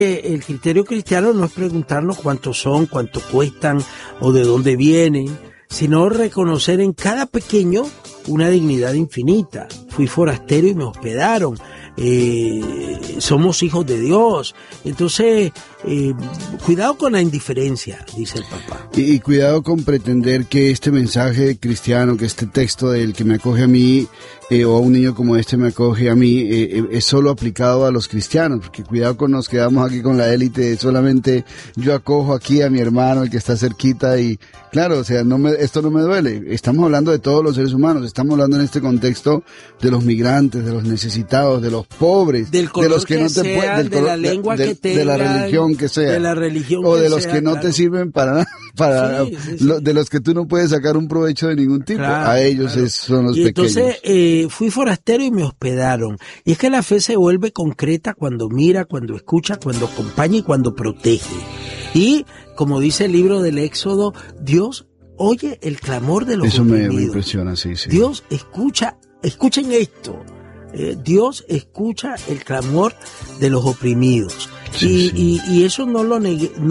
El criterio cristiano no es preguntarnos cuántos son, cuánto cuestan o de dónde vienen, sino reconocer en cada pequeño una dignidad infinita. Fui forastero y me hospedaron. Somos hijos de Dios. Entonces, cuidado con la indiferencia, dice el Papa. Y cuidado con pretender que este mensaje cristiano, que este texto del que me acoge a mí, o a un niño como este me acoge a mí, es solo aplicado a los cristianos, porque cuidado con nos quedamos aquí con la élite, solamente yo acojo aquí a mi hermano, el que está cerquita, y claro, o sea, esto no me duele. Estamos hablando de todos los seres humanos, estamos hablando en este contexto de los migrantes, de los necesitados, de los pobres, del color de los que no te pueden, de la lengua que tengan, de la religión que sea, de la religión o que de los sea, que no claro. te sirven para nada, Sí. de los que tú no puedes sacar un provecho de ningún tipo. Claro, a ellos claro. son los y pequeños. Entonces fui forastero y me hospedaron. Y es que la fe se vuelve concreta cuando mira, cuando escucha, cuando acompaña y cuando protege. Y como dice el libro del Éxodo, Dios oye el clamor de los Eso oprimidos. me impresiona, sí. Dios escucha, escuchen esto. Dios escucha el clamor de los oprimidos. Y eso no lo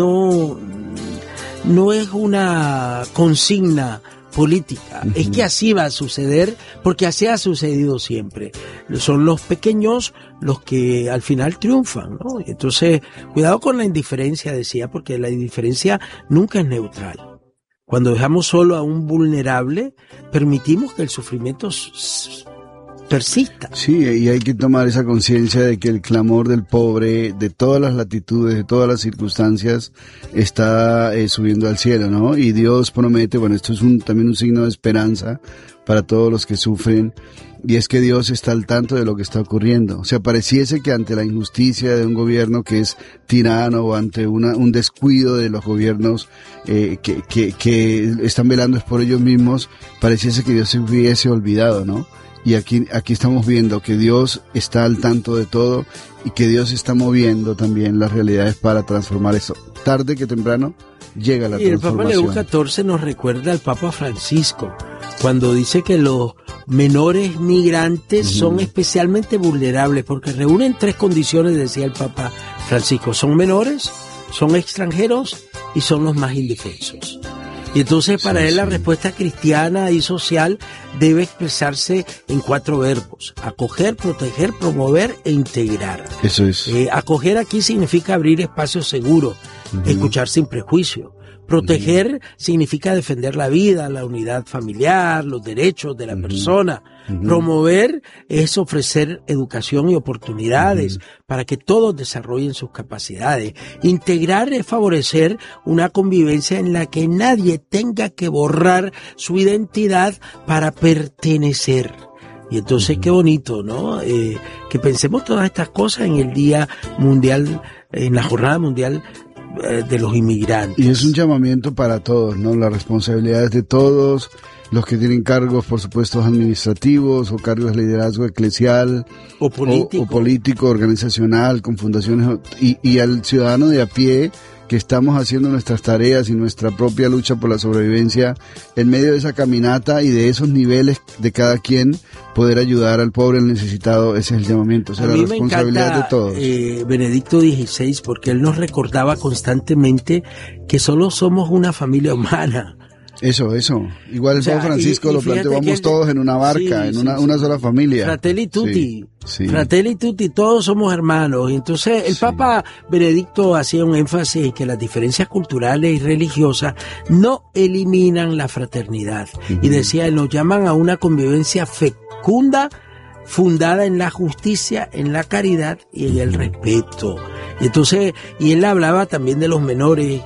no es una consigna política, es que así va a suceder, porque así ha sucedido siempre. Son los pequeños los que al final triunfan, ¿no? Entonces, cuidado con la indiferencia, decía, porque la indiferencia nunca es neutral. Cuando dejamos solo a un vulnerable, permitimos que el sufrimiento persista. Sí, y hay que tomar esa conciencia de que el clamor del pobre, de todas las latitudes, de todas las circunstancias, está subiendo al cielo, ¿no? Y Dios promete, bueno, esto es también un signo de esperanza para todos los que sufren, y es que Dios está al tanto de lo que está ocurriendo. O sea, pareciese que ante la injusticia de un gobierno que es tirano, o ante un descuido de los gobiernos que están velando por ellos mismos, pareciese que Dios se hubiese olvidado, ¿no? Y aquí estamos viendo que Dios está al tanto de todo y que Dios está moviendo también las realidades para transformar eso. Tarde que temprano llega la transformación. Y el Papa León XIV nos recuerda al Papa Francisco cuando dice que los menores migrantes son especialmente vulnerables porque reúnen tres condiciones, decía el Papa Francisco: son menores, son extranjeros y son los más indefensos. Y entonces para él la respuesta cristiana y social debe expresarse en 4 verbos: acoger, proteger, promover e integrar. Eso es. Acoger aquí significa abrir espacios seguros, escuchar sin prejuicio. Proteger significa defender la vida, la unidad familiar, los derechos de la persona. Promover es ofrecer educación y oportunidades para que todos desarrollen sus capacidades. Integrar es favorecer una convivencia en la que nadie tenga que borrar su identidad para pertenecer. Y entonces qué bonito, ¿no? Que pensemos todas estas cosas en el Día Mundial, en la Jornada Mundial de los Inmigrantes. Y es un llamamiento para todos, ¿no? La responsabilidad es de todos, los que tienen cargos, por supuesto, administrativos o cargos de liderazgo eclesial o político, organizacional, con fundaciones, y al ciudadano de a pie que estamos haciendo nuestras tareas y nuestra propia lucha por la sobrevivencia en medio de esa caminata y de esos niveles de cada quien, poder ayudar al pobre, al necesitado. Ese es el llamamiento, o sea, la responsabilidad de todos. Benedicto XVI, porque él nos recordaba constantemente que solo somos una familia humana. Eso. Igual el Papa Francisco lo planteó, vamos todos en una barca, una sola familia. Fratelli tutti. Sí. Fratelli tutti, todos somos hermanos. Y entonces el Papa Benedicto hacía un énfasis en que las diferencias culturales y religiosas no eliminan la fraternidad. Y decía, nos llaman a una convivencia fecunda, fundada en la justicia, en la caridad y en el respeto. Y entonces, y él hablaba también de los menores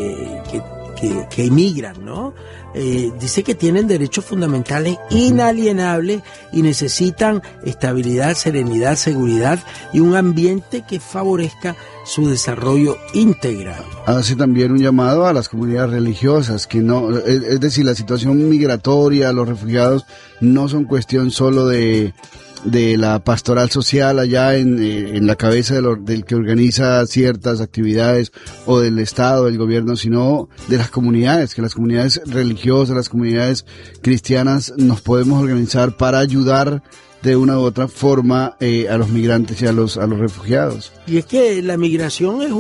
que emigran, ¿no? Dice que tienen derechos fundamentales inalienables y necesitan estabilidad, serenidad, seguridad y un ambiente que favorezca su desarrollo integral. Hace también un llamado a las comunidades religiosas, que no, es decir, la situación migratoria, los refugiados no son cuestión solo de de la pastoral social allá en la cabeza del que organiza ciertas actividades, o del Estado, del gobierno, sino de las comunidades, que las comunidades religiosas, las comunidades cristianas nos podemos organizar para ayudar de una u otra forma a los migrantes y a los refugiados. Y es que la migración es